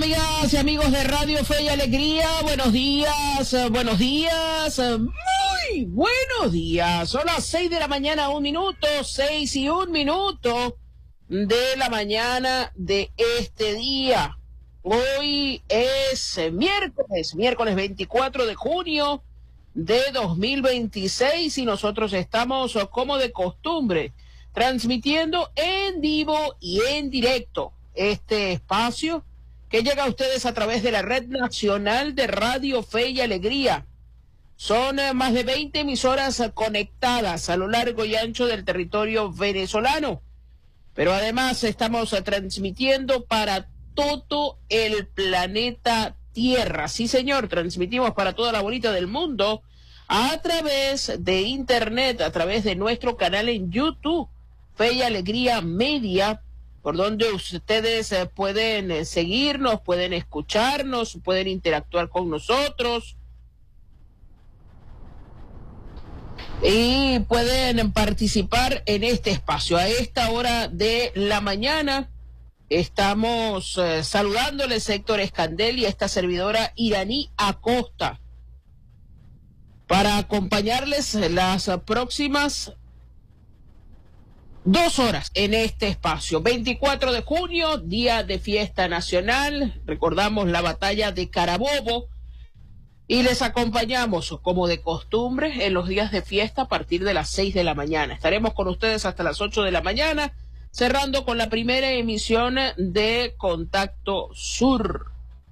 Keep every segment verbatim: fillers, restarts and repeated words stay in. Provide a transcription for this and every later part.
amigas y amigos de Radio Fe y Alegría? Buenos días, eh, buenos días, eh, muy buenos días. Son las seis de la mañana, un minuto, seis y un minuto de la mañana de este día. Hoy es eh, miércoles, miércoles veinticuatro de junio de dos mil veintiséis y nosotros estamos, como de costumbre, transmitiendo en vivo y en directo este espacio que llega a ustedes a través de la Red Nacional de Radio Fe y Alegría. Son eh, más de veinte emisoras eh, conectadas a lo largo y ancho del territorio venezolano, pero además estamos eh, transmitiendo para todo el planeta Tierra. Sí, señor, transmitimos para toda la bolita del mundo a través de Internet, a través de nuestro canal en YouTube, Fe y Alegría Media, por donde ustedes eh, pueden eh, seguirnos, pueden escucharnos, pueden interactuar con nosotros y pueden participar en este espacio. A esta hora de la mañana estamos eh, saludándoles Héctor Escandel y a esta servidora Iraní Acosta para acompañarles las próximas Dos horas en este espacio. veinticuatro de junio, día de fiesta nacional. Recordamos la batalla de Carabobo y les acompañamos, como de costumbre, en los días de fiesta a partir de las seis de la mañana. Estaremos con ustedes hasta las ocho de la mañana, cerrando con la primera emisión de Contacto Sur.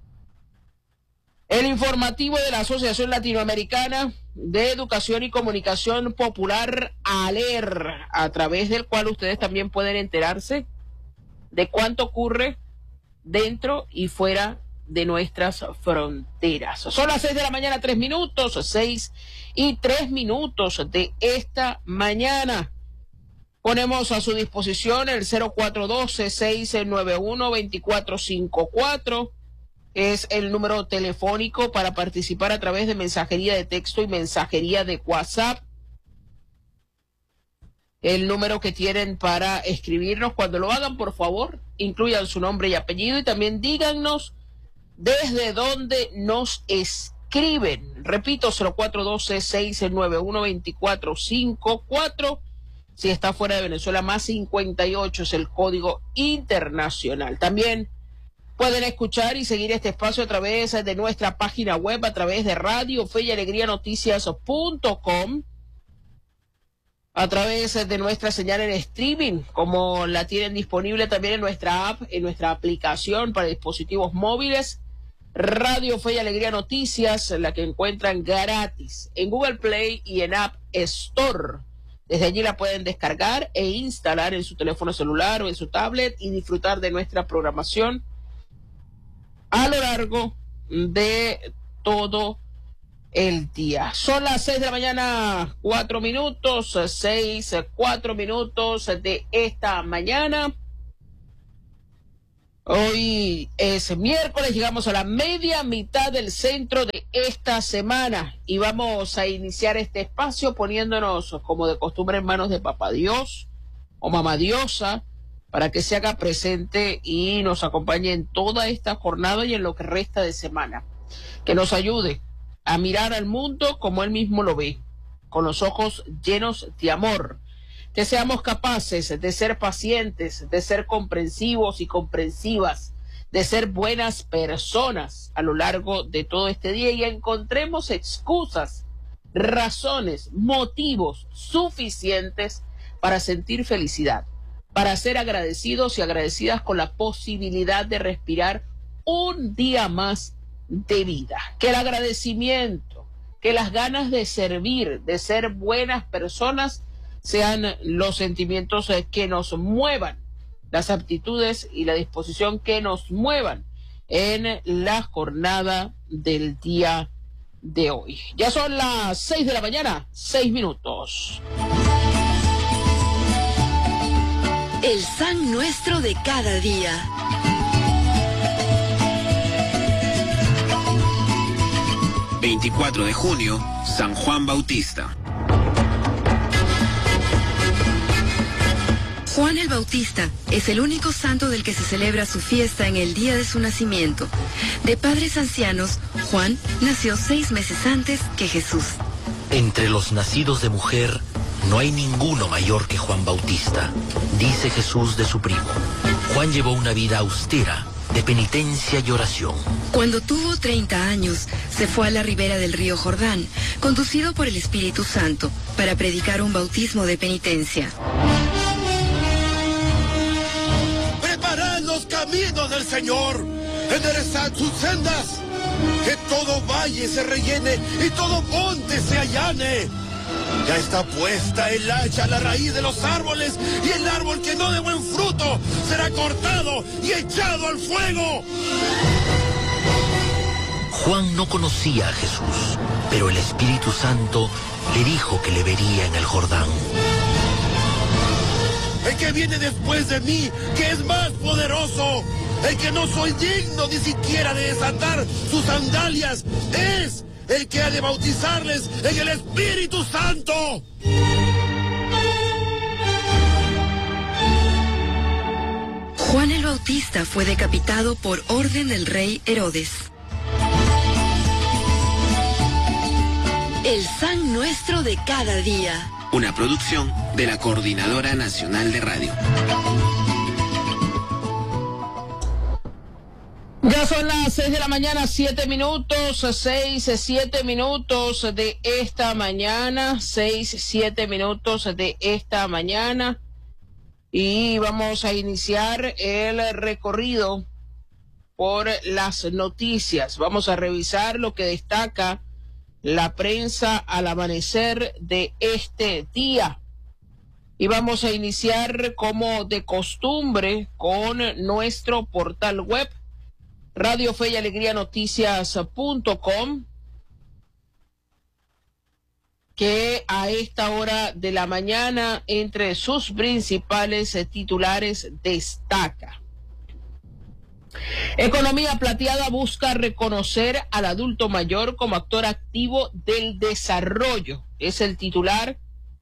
El informativo de la Asociación Latinoamericana de Educación y Comunicación Popular, ALER, a través del cual ustedes también pueden enterarse de cuánto ocurre dentro y fuera de nuestras fronteras. Son las seis de la mañana, tres minutos, seis y tres minutos de esta mañana. Ponemos a su disposición el cero cuatro uno dos, seis nueve uno, dos cuatro cinco cuatro. Es el número telefónico para participar a través de mensajería de texto y mensajería de WhatsApp. El número que tienen para escribirnos. Cuando lo hagan, por favor, incluyan su nombre y apellido y también díganos desde dónde nos escriben. Repito, cero cuatro uno dos, seis nueve uno, dos cuatro cinco cuatro. Si está fuera de Venezuela, más cincuenta y ocho es el código internacional. También pueden escuchar y seguir este espacio a través de nuestra página web, a través de Radio Fe y Alegría Noticias punto com, a través de nuestra señal en streaming, como la tienen disponible también en nuestra app, en nuestra aplicación para dispositivos móviles, Radio Fe y Alegría Noticias, la que encuentran gratis en Google Play y en App Store. Desde allí la pueden descargar e instalar en su teléfono celular o en su tablet y disfrutar de nuestra programación a lo largo de todo el día. Son las seis de la mañana, cuatro minutos, seis, cuatro minutos de esta mañana. Hoy es miércoles, llegamos a la media mitad del centro de esta semana y vamos a iniciar este espacio poniéndonos, como de costumbre, en manos de Papá Dios o Mamá Diosa, para que se haga presente y nos acompañe en toda esta jornada y en lo que resta de semana. Que nos ayude a mirar al mundo como Él mismo lo ve, con los ojos llenos de amor. Que seamos capaces de ser pacientes, de ser comprensivos y comprensivas, de ser buenas personas a lo largo de todo este día y encontremos excusas, razones, motivos suficientes para sentir felicidad, para ser agradecidos y agradecidas con la posibilidad de respirar un día más de vida. Que el agradecimiento, que las ganas de servir, de ser buenas personas, sean los sentimientos que nos muevan, las aptitudes y la disposición que nos muevan en la jornada del día de hoy. Ya son las seis de la mañana, seis minutos. El San Nuestro de cada día. veinticuatro de junio, San Juan Bautista. Juan el Bautista es el único santo del que se celebra su fiesta en el día de su nacimiento. De padres ancianos, Juan nació seis meses antes que Jesús. Entre los nacidos de mujer, no hay ninguno mayor que Juan Bautista, dice Jesús de su primo. Juan llevó una vida austera, de penitencia y oración. Cuando tuvo treinta años, se fue a la ribera del río Jordán, conducido por el Espíritu Santo, para predicar un bautismo de penitencia. Preparad los caminos del Señor, enderezad sus sendas, que todo valle se rellene y todo monte se allane. Ya está puesta el hacha a la raíz de los árboles, y el árbol que no dé buen fruto será cortado y echado al fuego. Juan no conocía a Jesús, pero el Espíritu Santo le dijo que le vería en el Jordán. El que viene después de mí, que es más poderoso, el que no soy digno ni siquiera de desatar sus sandalias, es el que ha de bautizarles en el Espíritu Santo. Juan el Bautista fue decapitado por orden del rey Herodes. El San Nuestro de cada día. Una producción de la Coordinadora Nacional de Radio. Ya son las seis de la mañana, siete minutos, seis, siete minutos de esta mañana, seis, siete minutos de esta mañana. Y vamos a iniciar el recorrido por las noticias. Vamos a revisar lo que destaca la prensa al amanecer de este día. Y vamos a iniciar como de costumbre con nuestro portal web, Radio Fe y Alegría Noticias punto com, que a esta hora de la mañana, entre sus principales titulares, destaca: Economía Plateada busca reconocer al adulto mayor como actor activo del desarrollo. Es el titular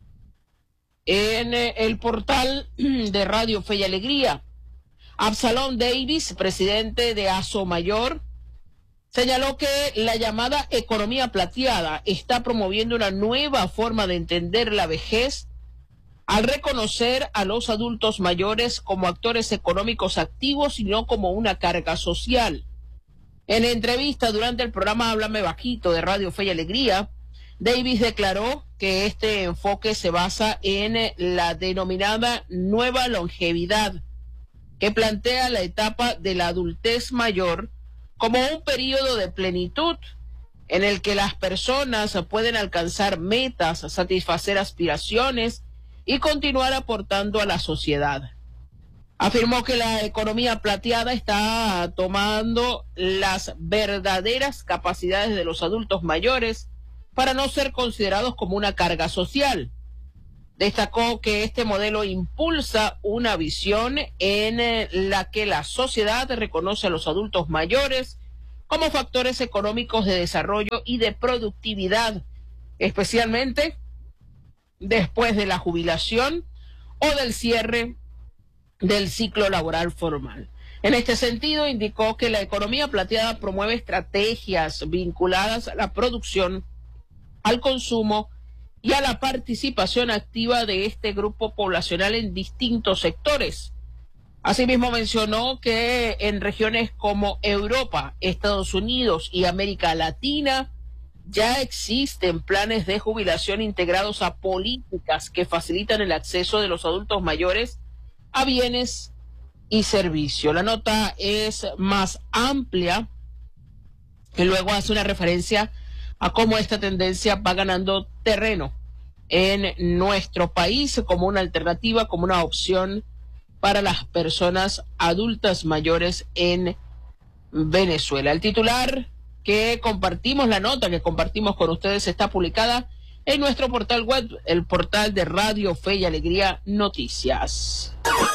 en el portal de Radio Fe y Alegría. Absalom Davis, presidente de Asomayor, señaló que la llamada economía plateada está promoviendo una nueva forma de entender la vejez al reconocer a los adultos mayores como actores económicos activos y no como una carga social. En entrevista durante el programa Háblame Bajito de Radio Fe y Alegría, Davis declaró que este enfoque se basa en la denominada nueva longevidad, que plantea la etapa de la adultez mayor como un periodo de plenitud en el que las personas pueden alcanzar metas, satisfacer aspiraciones y continuar aportando a la sociedad. Afirmó que la economía plateada está tomando las verdaderas capacidades de los adultos mayores para no ser considerados como una carga social. Destacó que este modelo impulsa una visión en la que la sociedad reconoce a los adultos mayores como factores económicos de desarrollo y de productividad, especialmente después de la jubilación o del cierre del ciclo laboral formal. En este sentido, indicó que la economía plateada promueve estrategias vinculadas a la producción, al consumo y a la participación activa de este grupo poblacional en distintos sectores. Asimismo, mencionó que en regiones como Europa, Estados Unidos y América Latina ya existen planes de jubilación integrados a políticas que facilitan el acceso de los adultos mayores a bienes y servicios. La nota es más amplia y luego hace una referencia a cómo esta tendencia va ganando terreno en nuestro país como una alternativa, como una opción para las personas adultas mayores en Venezuela. El titular que compartimos, la nota que compartimos con ustedes, está publicada en nuestro portal web, el portal de Radio Fe y Alegría Noticias.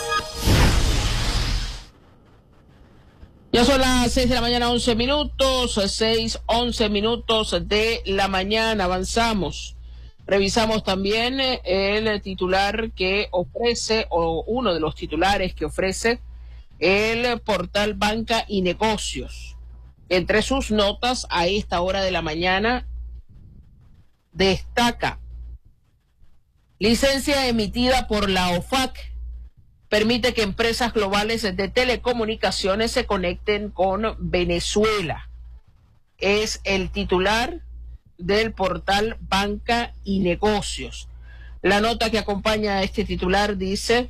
Ya son las seis de la mañana, once minutos, seis, once minutos de la mañana. Avanzamos. Revisamos también el titular que ofrece, o uno de los titulares que ofrece el portal Banca y Negocios. Entre sus notas a esta hora de la mañana destaca: licencia emitida por la O F A C permite que empresas globales de telecomunicaciones se conecten con Venezuela. Es el titular del portal Banca y Negocios. La nota que acompaña a este titular dice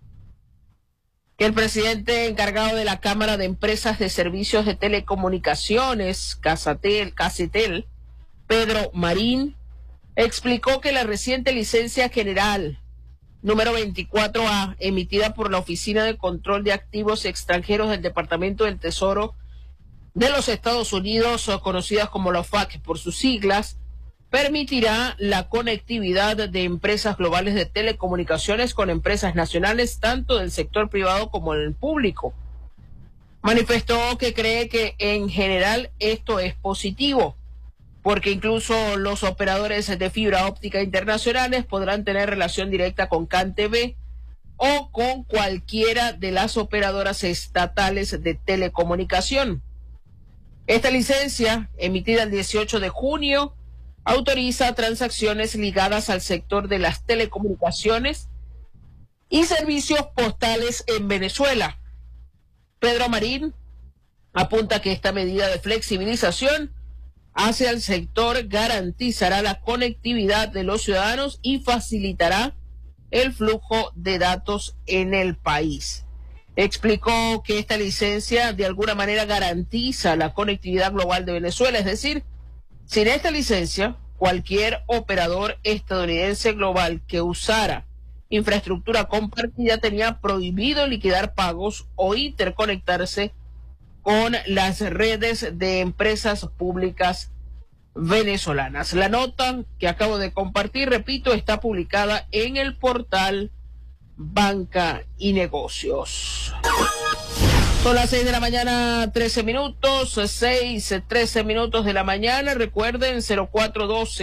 que el presidente encargado de la Cámara de Empresas de Servicios de Telecomunicaciones, Casatel, Casetel, Pedro Marín, explicó que la reciente licencia general número veinticuatro A, emitida por la Oficina de Control de Activos Extranjeros del Departamento del Tesoro de los Estados Unidos, conocidas como la O F A C por sus siglas, permitirá la conectividad de empresas globales de telecomunicaciones con empresas nacionales, tanto del sector privado como del público. Manifestó que cree que en general esto es positivo, porque incluso los operadores de fibra óptica internacionales podrán tener relación directa con CanTV o con cualquiera de las operadoras estatales de telecomunicación. Esta licencia, emitida el dieciocho de junio, autoriza transacciones ligadas al sector de las telecomunicaciones y servicios postales en Venezuela. Pedro Marín apunta que esta medida de flexibilización hacia el sector garantizará la conectividad de los ciudadanos y facilitará el flujo de datos en el país. Explicó que esta licencia de alguna manera garantiza la conectividad global de Venezuela, es decir, sin esta licencia, cualquier operador estadounidense global que usara infraestructura compartida tenía prohibido liquidar pagos o interconectarse con las redes de empresas públicas venezolanas. La nota que acabo de compartir, repito, está publicada en el portal Banca y Negocios. Son las seis de la mañana, trece minutos, seis, trece minutos de la mañana. Recuerden, cero cuatro uno dos,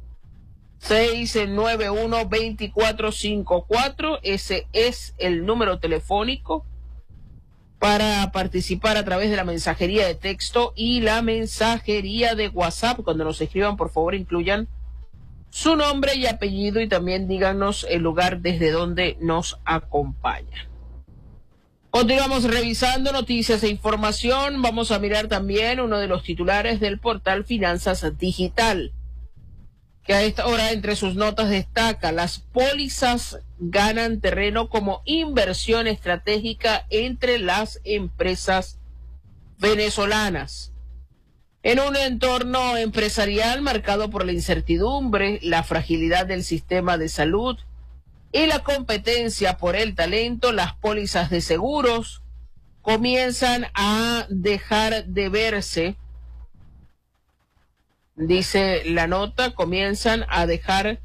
seis nueve uno, dos cuatro cinco cuatro. Ese es el número telefónico para participar a través de la mensajería de texto y la mensajería de WhatsApp. Cuando nos escriban, por favor, incluyan su nombre y apellido y también díganos el lugar desde donde nos acompañan. Continuamos revisando noticias e información. Vamos a mirar también uno de los titulares del portal Finanzas Digital, que a esta hora entre sus notas destaca: las pólizas ganan terreno como inversión estratégica entre las empresas venezolanas. En un entorno empresarial marcado por la incertidumbre, la fragilidad del sistema de salud y la competencia por el talento, las pólizas de seguros comienzan a dejar de verse, dice la nota, comienzan a dejar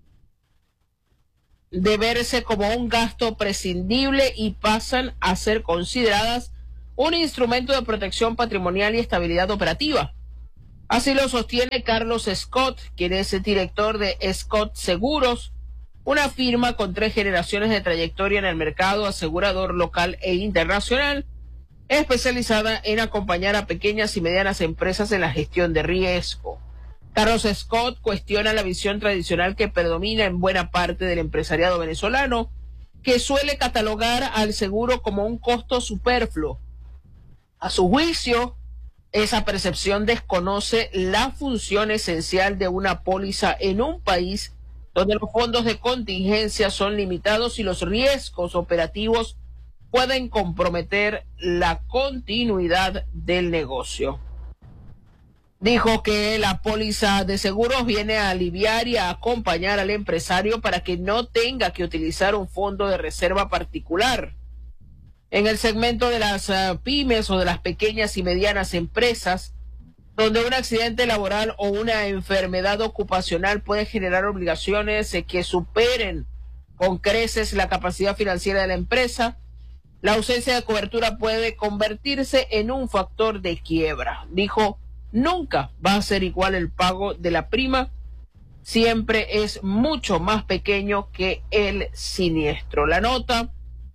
de verse como un gasto prescindible y pasan a ser consideradas un instrumento de protección patrimonial y estabilidad operativa. Así lo sostiene Carlos Scott, quien es el director de Scott Seguros, una firma con tres generaciones de trayectoria en el mercado asegurador local e internacional, especializada en acompañar a pequeñas y medianas empresas en la gestión de riesgo. Carlos Scott cuestiona la visión tradicional que predomina en buena parte del empresariado venezolano, que suele catalogar al seguro como un costo superfluo. A su juicio, esa percepción desconoce la función esencial de una póliza en un país donde los fondos de contingencia son limitados y los riesgos operativos pueden comprometer la continuidad del negocio. Dijo que la póliza de seguros viene a aliviar y a acompañar al empresario para que no tenga que utilizar un fondo de reserva particular. En el segmento de las uh, pymes o de las pequeñas y medianas empresas, donde un accidente laboral o una enfermedad ocupacional puede generar obligaciones eh, que superen con creces la capacidad financiera de la empresa, la ausencia de cobertura puede convertirse en un factor de quiebra. Dijo, nunca va a ser igual el pago de la prima siempre es mucho más pequeño que el siniestro. La nota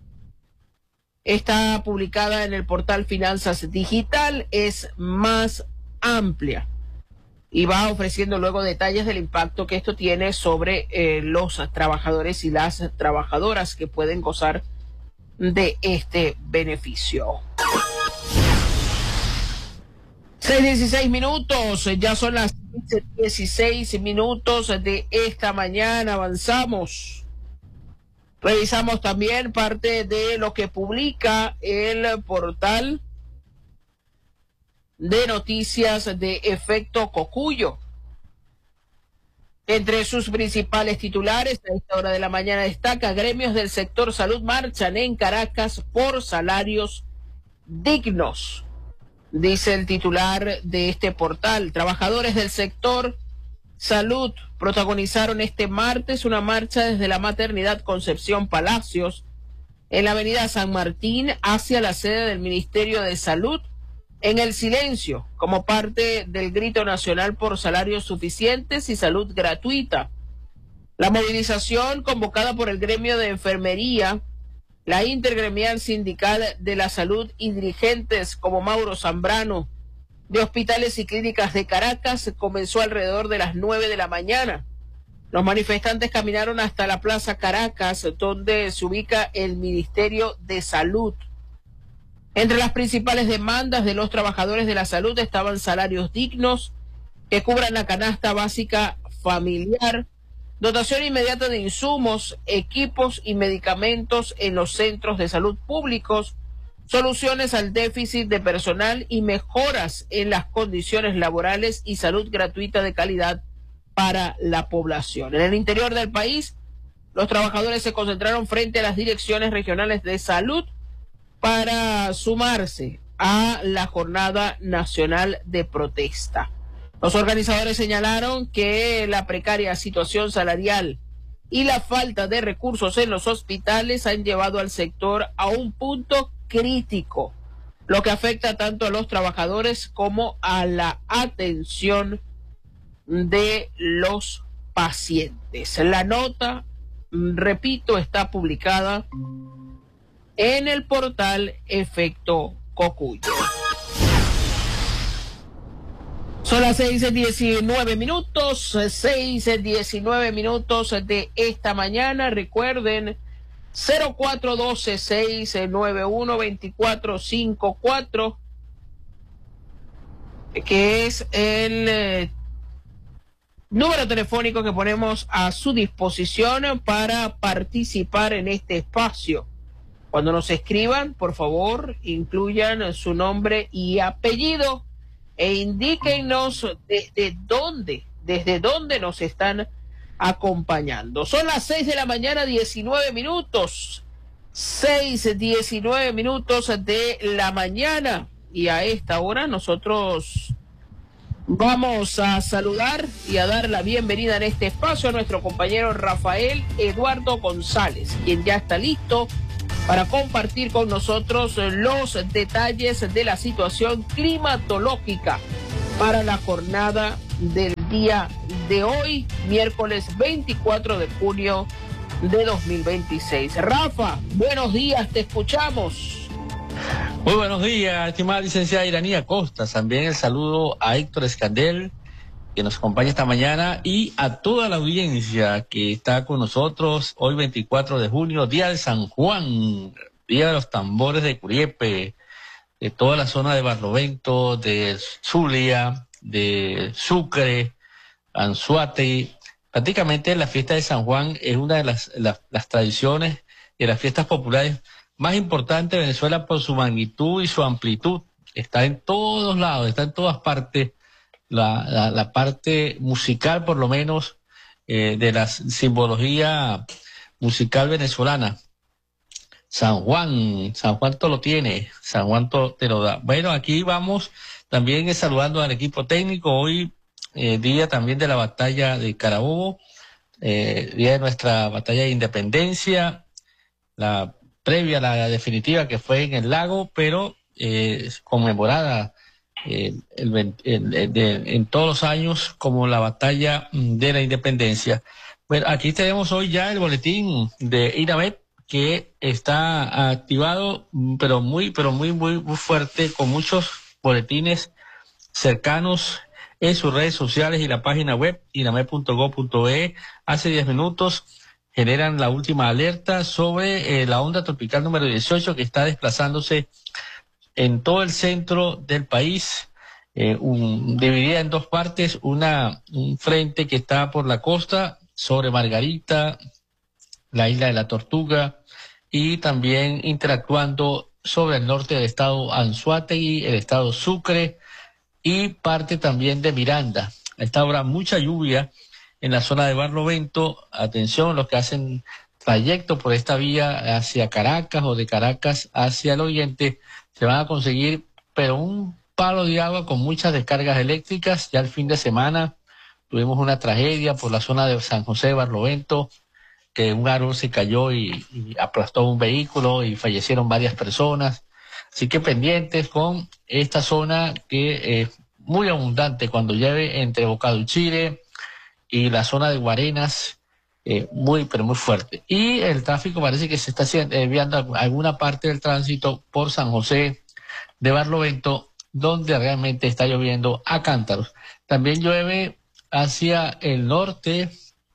está publicada en el portal Finanzas Digital, es más amplia y va ofreciendo luego detalles del impacto que esto tiene sobre eh, los trabajadores y las trabajadoras que pueden gozar de este beneficio. seis dieciséis minutos, ya son las dieciséis minutos de esta mañana, avanzamos. Revisamos también parte de lo que publica el portal de noticias de Efecto Cocuyo. Entre sus principales titulares, a esta hora de la mañana destaca: gremios del sector salud marchan en Caracas por salarios dignos. Dice el titular de este portal, trabajadores del sector salud protagonizaron este martes una marcha desde la maternidad Concepción Palacios en la avenida San Martín hacia la sede del Ministerio de Salud, en el silencio, como parte del grito nacional por salarios suficientes y salud gratuita. La movilización, convocada por el gremio de enfermería, la Intergremial Sindical de la Salud y dirigentes como Mauro Zambrano, de hospitales y clínicas de Caracas, comenzó alrededor de las nueve de la mañana. Los manifestantes caminaron hasta la Plaza Caracas, donde se ubica el Ministerio de Salud. Entre las principales demandas de los trabajadores de la salud estaban salarios dignos que cubran la canasta básica familiar, dotación inmediata de insumos, equipos y medicamentos en los centros de salud públicos, soluciones al déficit de personal y mejoras en las condiciones laborales y salud gratuita de calidad para la población. En el interior del país, los trabajadores se concentraron frente a las direcciones regionales de salud para sumarse a la jornada nacional de protesta. Los organizadores señalaron que la precaria situación salarial y la falta de recursos en los hospitales han llevado al sector a un punto crítico, lo que afecta tanto a los trabajadores como a la atención de los pacientes. La nota, repito, está publicada en el portal Efecto Cocuyo. Son las seis diecinueve minutos, seis diecinueve minutos de esta mañana. Recuerden, cero cuatro uno dos, seis nueve uno, dos cuatro cinco cuatro, que es el eh, número telefónico que ponemos a su disposición para participar en este espacio. Cuando nos escriban, por favor, incluyan su nombre y apellido e indíquenos desde dónde, desde dónde nos están acompañando. Son las seis de la mañana, diecinueve minutos, seis, diecinueve minutos de la mañana, y a esta hora nosotros vamos a saludar y a dar la bienvenida en este espacio a nuestro compañero Rafael Eduardo González, quien ya está listo para compartir con nosotros los detalles de la situación climatológica para la jornada del día de hoy, miércoles veinticuatro de junio de dos mil veintiséis. Rafa, buenos días, te escuchamos. Muy buenos días, estimada licenciada Iranía Costa. También el saludo a Héctor Escandel, que nos acompaña esta mañana, y a toda la audiencia que está con nosotros hoy veinticuatro de junio, día de San Juan, día de los tambores de Curiepe, de toda la zona de Barlovento, de Zulia, de Sucre, Anzoátegui. Prácticamente la fiesta de San Juan es una de las, las, las tradiciones y las fiestas populares más importantes de Venezuela por su magnitud y su amplitud. Está en todos lados, está en todas partes. La, la, la parte musical, por lo menos, eh, de la simbología musical venezolana. San Juan, San Juan todo lo tiene, San Juan todo te lo da. Bueno, aquí vamos también eh, saludando al equipo técnico. Hoy, eh, día también de la batalla de Carabobo, eh, día de nuestra batalla de independencia, la previa, la definitiva que fue en el lago, pero eh, conmemorada eh, el, el, el, de, en todos los años como la batalla de la independencia. Bueno, aquí tenemos hoy ya el boletín de INAMED que está activado, pero muy, pero muy, muy, muy fuerte, con muchos boletines cercanos en sus redes sociales y la página web inamed punto gob punto be. Hace diez minutos generan la última alerta sobre eh, la onda tropical número dieciocho que está desplazándose en todo el centro del país, eh, un, dividida en dos partes, una un frente que está por la costa sobre Margarita, la isla de la Tortuga, y también interactuando sobre el norte del estado Anzoátegui, el estado Sucre y parte también de Miranda. A esta hora mucha lluvia en la zona de Barlovento. Atención, los que hacen trayecto por esta vía hacia Caracas o de Caracas hacia el oriente, se van a conseguir, pero un palo de agua con muchas descargas eléctricas. Ya el fin de semana tuvimos una tragedia por la zona de San José de Barlovento, que un árbol se cayó y, y aplastó un vehículo y fallecieron varias personas. Así que pendientes con esta zona que es muy abundante cuando llueve entre Bocaduchire y la zona de Guarenas, eh, muy, pero muy fuerte. Y el tráfico parece que se está desviando alguna parte del tránsito por San José de Barlovento, donde realmente está lloviendo a cántaros. También llueve hacia el norte,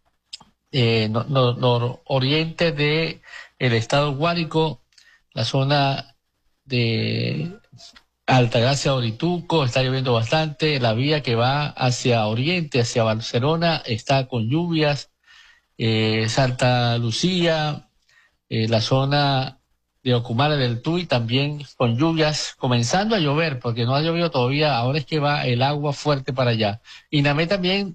eh, no, no, nororiente de el estado Guárico, la zona de Altagracia, Orituco, está lloviendo bastante. La vía que va hacia oriente, hacia Barcelona, está con lluvias. Eh, Santa Lucía, eh, la zona de Ocumare del Tuy también con lluvias, comenzando a llover, porque no ha llovido todavía, ahora es que va el agua fuerte para allá. INAMED también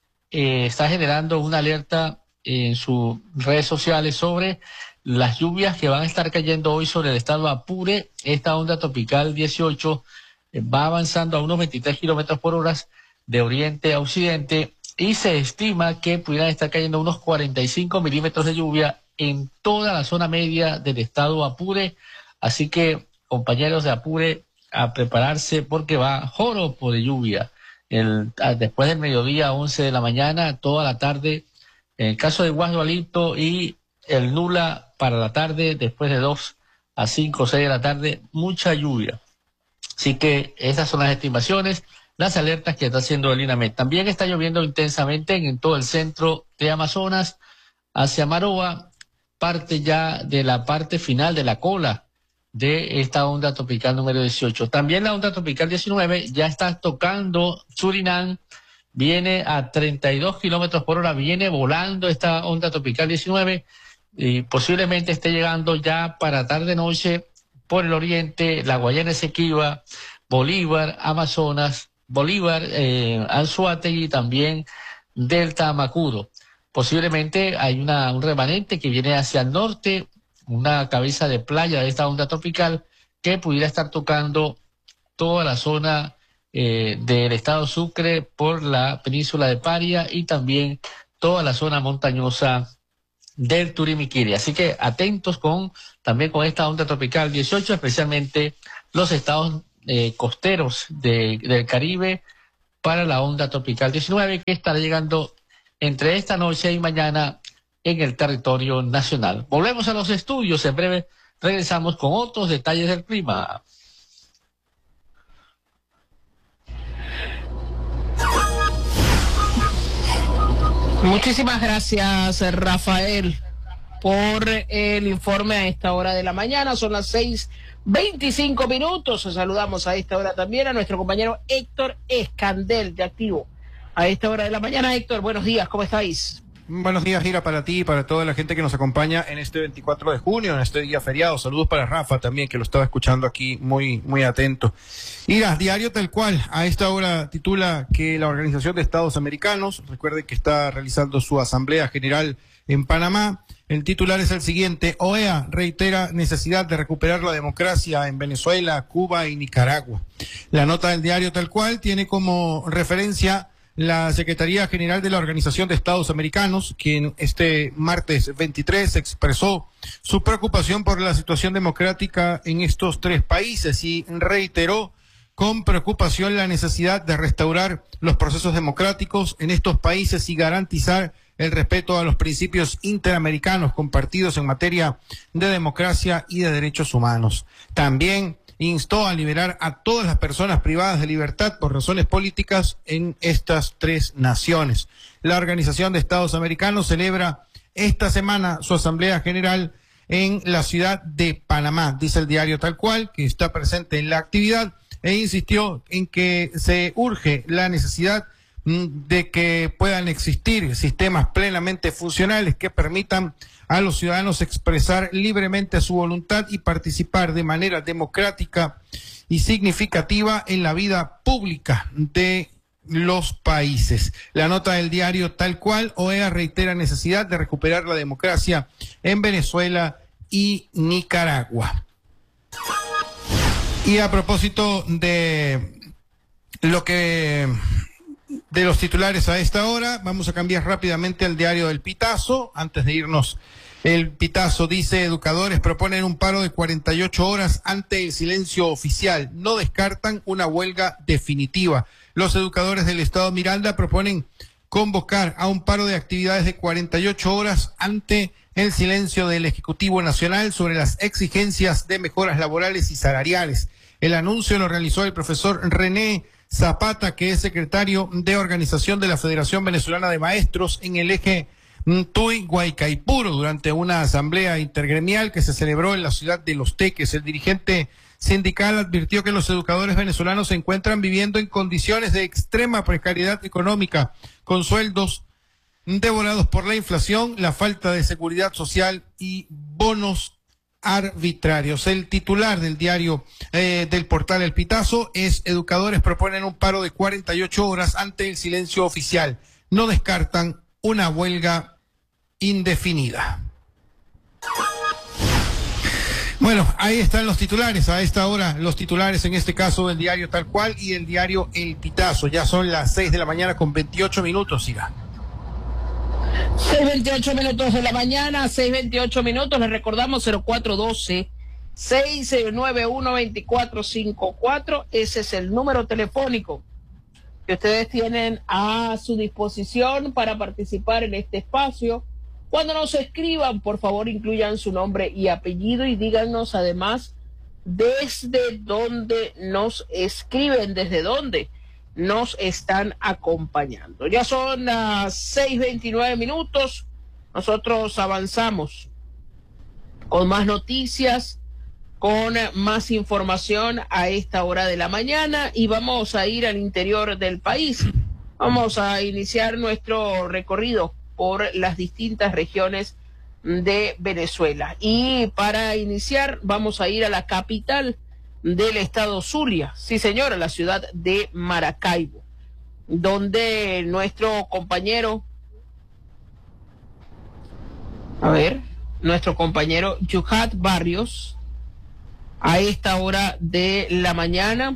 eh, está generando una alerta en sus redes sociales sobre las lluvias que van a estar cayendo hoy sobre el estado Apure. Esta onda tropical dieciocho eh, va avanzando a unos veintitrés kilómetros por hora de oriente a occidente, y se estima que pudieran estar cayendo unos cuarenta y cinco milímetros de lluvia en toda la zona media del estado Apure. Así que, compañeros de Apure, a prepararse porque va joropo de lluvia. El, después del mediodía, once de la mañana, toda la tarde, en el caso de Guasdualito, y el Nula para la tarde, después de dos a cinco o seis de la tarde, mucha lluvia. Así que esas son las estimaciones, las alertas que está haciendo el INAMED. También está lloviendo intensamente en, en todo el centro de Amazonas, hacia Maroa, parte ya de la parte final de la cola de esta onda tropical número dieciocho. También la onda tropical diecinueve ya está tocando Surinam, viene a treinta y dos kilómetros por hora, viene volando esta onda tropical diecinueve, y posiblemente esté llegando ya para tarde-noche por el oriente, la Guayana Esequiba, Bolívar, Amazonas, Bolívar, eh, Anzoátegui y también Delta Amacuro. Posiblemente hay una, un remanente que viene hacia el norte, una cabeza de playa de esta onda tropical que pudiera estar tocando toda la zona eh, del estado Sucre por la península de Paria y también toda la zona montañosa del Turimiquiri. Así que atentos con también con esta onda tropical dieciocho, especialmente los estados eh, costeros de, del Caribe para la onda tropical diecinueve, que estará llegando entre esta noche y mañana en el territorio nacional. Volvemos a los estudios, en breve regresamos con otros detalles del clima. Muchísimas gracias, Rafael, por el informe a esta hora de la mañana. Son las seis veinticinco minutos. Saludamos a esta hora también a nuestro compañero Héctor Escandel, de Activo. A esta hora de la mañana, Héctor, buenos días, ¿cómo estáis? Buenos días, Gira, para ti y para toda la gente que nos acompaña en este veinticuatro de junio, en este día feriado. Saludos para Rafa también, que lo estaba escuchando aquí muy, muy atento. Gira, diario tal cual, a esta hora titula que la Organización de Estados Americanos, recuerde que está realizando su Asamblea General en Panamá. El titular es el siguiente: O E A reitera necesidad de recuperar la democracia en Venezuela, Cuba y Nicaragua. La nota del diario tal cual tiene como referencia la Secretaría General de la Organización de Estados Americanos, quien este martes veintitrés expresó su preocupación por la situación democrática en estos tres países y reiteró con preocupación la necesidad de restaurar los procesos democráticos en estos países y garantizar el respeto a los principios interamericanos compartidos en materia de democracia y de derechos humanos. También instó a liberar a todas las personas privadas de libertad por razones políticas en estas tres naciones. La Organización de Estados Americanos celebra esta semana su Asamblea General en la ciudad de Panamá, dice el diario Tal Cual, que está presente en la actividad, e insistió en que se urge la necesidad de que puedan existir sistemas plenamente funcionales que permitan a los ciudadanos expresar libremente su voluntad y participar de manera democrática y significativa en la vida pública de los países. La nota del diario Tal Cual, O E A reitera necesidad de recuperar la democracia en Venezuela y Nicaragua. Y a propósito de lo que de los titulares a esta hora, vamos a cambiar rápidamente al diario del Pitazo. Antes de irnos, el Pitazo dice: educadores proponen un paro de cuarenta y ocho horas ante el silencio oficial. No descartan una huelga definitiva. Los educadores del Estado Miranda proponen convocar a un paro de actividades de cuarenta y ocho horas ante el silencio del Ejecutivo Nacional sobre las exigencias de mejoras laborales y salariales. El anuncio lo realizó el profesor René Zapata, que es secretario de organización de la Federación Venezolana de Maestros en el eje Tuy Guaycaipuro, durante una asamblea intergremial que se celebró en la ciudad de Los Teques. El dirigente sindical advirtió que los educadores venezolanos se encuentran viviendo en condiciones de extrema precariedad económica, con sueldos devorados por la inflación, la falta de seguridad social y bonos arbitrarios. El titular del diario eh, del portal El Pitazo es: educadores proponen un paro de cuarenta y ocho horas ante el silencio oficial. No descartan una huelga indefinida. Bueno, ahí están los titulares a esta hora, los titulares en este caso del diario Tal Cual y el diario El Pitazo. Ya son las seis de la mañana con veintiocho minutos, Ira. seis veintiocho minutos de la mañana, seis veintiocho minutos, les recordamos cero cuatro uno dos, seis nueve uno, dos cuatro cinco cuatro, ese es el número telefónico que ustedes tienen a su disposición para participar en este espacio. Cuando nos escriban, por favor, incluyan su nombre y apellido y díganos además desde dónde nos escriben, desde dónde nos están acompañando. Ya son las seis veintinueve minutos. Nosotros avanzamos con más noticias, con más información a esta hora de la mañana y vamos a ir al interior del país. Vamos a iniciar nuestro recorrido por las distintas regiones de Venezuela. Y para iniciar vamos a ir a la capital del estado Zulia, sí señora, la ciudad de Maracaibo, donde nuestro compañero, a ver, nuestro compañero Yuhat Barrios, a esta hora de la mañana,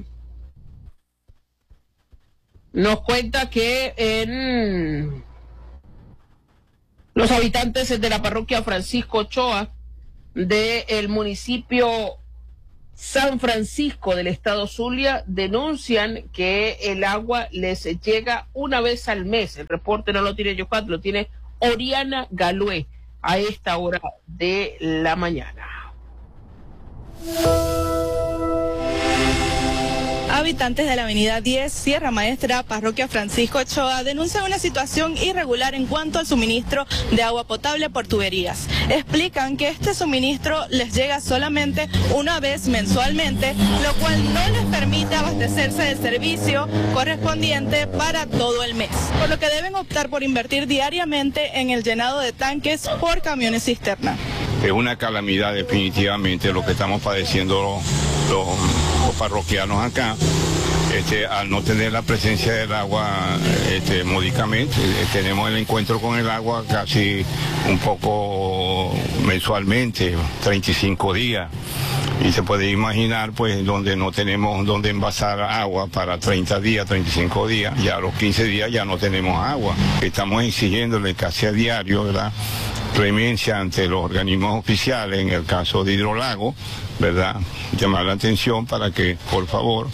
nos cuenta que en los habitantes de la parroquia Francisco Ochoa del municipio San Francisco del estado Zulia denuncian que el agua les llega una vez al mes. El reporte no lo tiene Yohat, lo tiene Oriana Galué a esta hora de la mañana. Habitantes de la avenida diez, Sierra Maestra, parroquia Francisco Ochoa, denuncian una situación irregular en cuanto al suministro de agua potable por tuberías. Explican que este suministro les llega solamente una vez mensualmente, lo cual no les permite abastecerse del servicio correspondiente para todo el mes, por lo que deben optar por invertir diariamente en el llenado de tanques por camiones cisterna. Es una calamidad definitivamente lo que estamos padeciendo los, los parroquianos acá, este, al no tener la presencia del agua este, módicamente. Tenemos el encuentro con el agua casi un poco mensualmente, treinta y cinco días. Y se puede imaginar, pues, donde no tenemos donde envasar agua para treinta días, treinta y cinco días, ya a los quince días ya no tenemos agua. Estamos exigiéndole casi a diario, ¿verdad?, clemencia ante los organismos oficiales, en el caso de Hidrolago, ¿verdad?, llamar la atención para que, por favor,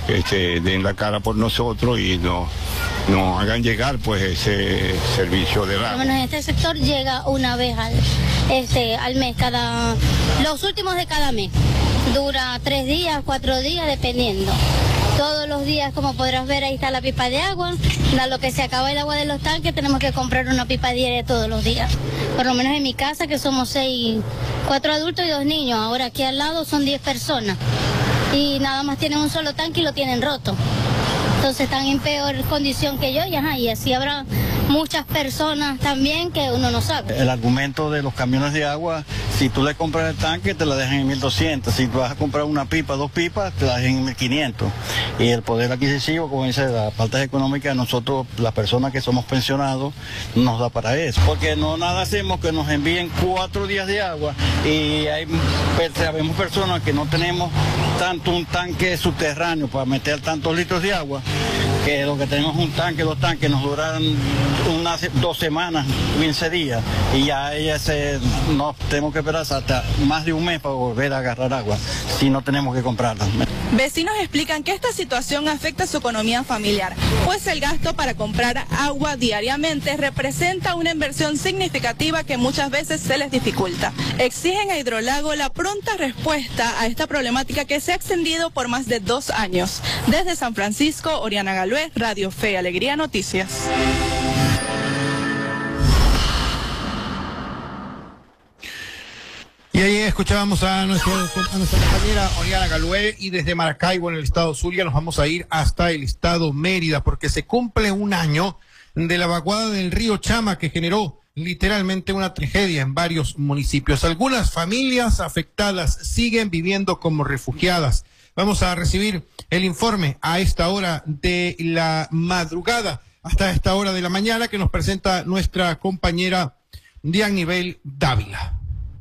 este, den la cara por nosotros y nos, nos hagan llegar pues ese servicio del agua. Bueno, en este sector llega una vez al, este, al mes, cada, los últimos de cada mes. Dura tres días, cuatro días, dependiendo. Todos los días, como podrás ver, ahí está la pipa de agua. A lo que se acaba el agua de los tanques, tenemos que comprar una pipa diaria todos los días. Por lo menos en mi casa, que somos seis, cuatro adultos y dos niños. Ahora aquí al lado son diez personas. Y nada más tienen un solo tanque y lo tienen roto. Entonces están en peor condición que yo y, ajá, y así habrá muchas personas también que uno no sabe. El argumento de los camiones de agua, si tú le compras el tanque te la dejan en mil doscientos, si tú vas a comprar una pipa, dos pipas, te la dejan en mil quinientos. Y el poder adquisitivo, como dice, la parte económica, nosotros, las personas que somos pensionados, nos da para eso. Porque no nada hacemos que nos envíen cuatro días de agua y hay, sabemos personas que no tenemos tanto un tanque subterráneo para meter tantos litros de agua, que lo que tenemos un tanque, dos tanques, nos duran unas dos semanas, quince días, y ya ella se, nos tenemos que esperar hasta más de un mes para volver a agarrar agua, si no tenemos que comprarla. Vecinos explican que esta situación afecta su economía familiar, pues el gasto para comprar agua diariamente representa una inversión significativa que muchas veces se les dificulta. Exigen a Hidrolago la pronta respuesta a esta problemática que se ha extendido por más de dos años. Desde San Francisco, Oriana Galué, Radio Fe y Alegría Noticias. Y ahí escuchábamos a, nuestro, a nuestra compañera Oriana Galué, y desde Maracaibo, en el estado Zulia, nos vamos a ir hasta el estado Mérida, porque se cumple un año de la vaguada del río Chama, que generó literalmente una tragedia en varios municipios. Algunas familias afectadas siguen viviendo como refugiadas. Vamos a recibir el informe a esta hora de la madrugada, hasta esta hora de la mañana, que nos presenta nuestra compañera Dianibel Dávila.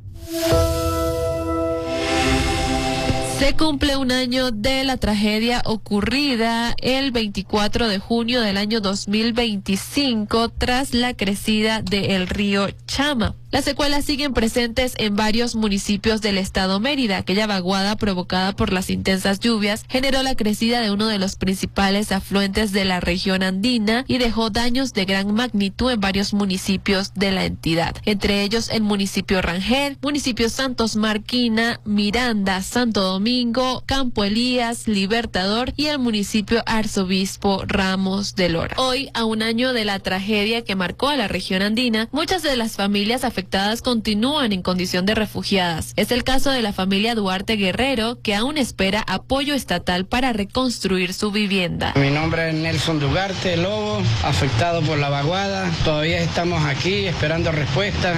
Se cumple un año de la tragedia ocurrida el veinticuatro de junio del año dos mil veinticinco tras la crecida del río Chama. Las secuelas siguen presentes en varios municipios del estado Mérida. Aquella vaguada provocada por las intensas lluvias generó la crecida de uno de los principales afluentes de la región andina y dejó daños de gran magnitud en varios municipios de la entidad, entre ellos el municipio Rangel, municipio Santos Marquina, Miranda, Santo Domingo, Campo Elías, Libertador y el municipio Arzobispo Ramos de Lora. Hoy, a un año de la tragedia que marcó a la región andina, muchas de las familias afectadas afectadas continúan en condición de refugiadas. Es el caso de la familia Duarte Guerrero, que aún espera apoyo estatal para reconstruir su vivienda. Mi nombre es Nelson Duarte Lobo, afectado por la vaguada. Todavía estamos aquí esperando respuesta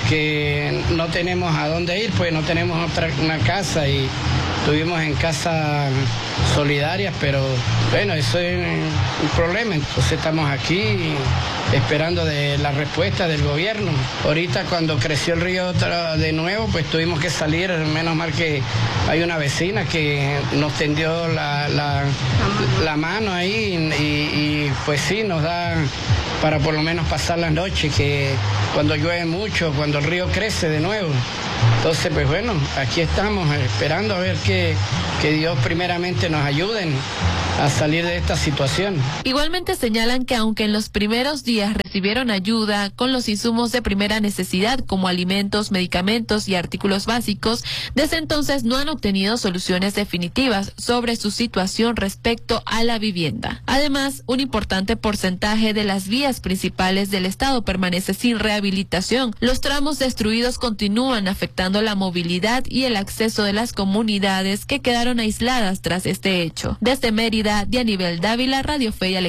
porque no tenemos a dónde ir, pues no tenemos otra una casa y estuvimos en casas solidarias, pero bueno, eso es un problema. Entonces estamos aquí esperando de la respuesta del gobierno. Ahorita cuando creció el río de nuevo, pues tuvimos que salir, menos mal que hay una vecina que nos tendió la, la, la mano ahí y, y pues sí, nos da para por lo menos pasar la noche, que cuando llueve mucho, cuando el río crece de nuevo. Entonces, pues bueno, aquí estamos esperando a ver que, que Dios primeramente nos ayuden a salir de esta situación. Igualmente señalan que aunque en los primeros días recibieron ayuda con los insumos de primera necesidad como alimentos, medicamentos y artículos básicos, desde entonces no han obtenido soluciones definitivas sobre su situación respecto a la vivienda. Además, un importante porcentaje de las vías principales del estado permanece sin rehabilitación. Los tramos destruidos continúan afectando la movilidad y el acceso de las comunidades que quedaron aisladas tras este hecho. Desde Mérida, Dianibel Dávila, Radio Fe y Alegría.